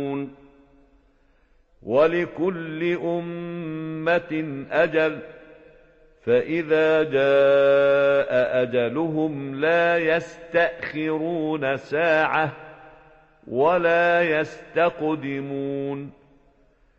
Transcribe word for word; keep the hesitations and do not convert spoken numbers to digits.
ولكل أمة أجل، فإذا جاء أجلهم لا يستأخرون ساعة ولا يستقدمون.